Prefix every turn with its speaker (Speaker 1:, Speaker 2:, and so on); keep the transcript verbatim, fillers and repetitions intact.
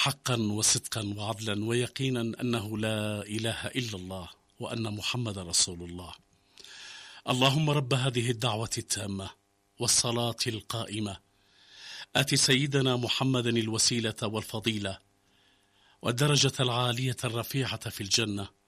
Speaker 1: حقا وصدقا وعدلا ويقينا أنه لا إله إلا الله وأن محمد رسول الله. اللهم رب هذه الدعوة التامة والصلاة القائمة آت سيدنا محمدا الوسيلة والفضيلة والدرجة العالية الرفيعة في الجنة